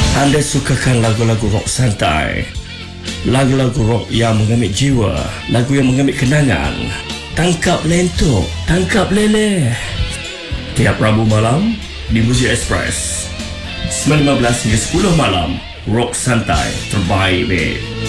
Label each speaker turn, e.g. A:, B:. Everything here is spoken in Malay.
A: Anda sukakan lagu-lagu rock santai, lagu-lagu rock yang mengambil jiwa, lagu yang mengambil kenangan. Tangkap lentok, tangkap leleh. Tiap Rabu malam di Muzik Express 9.15 hingga 10 malam. Rock santai terbaik, babe.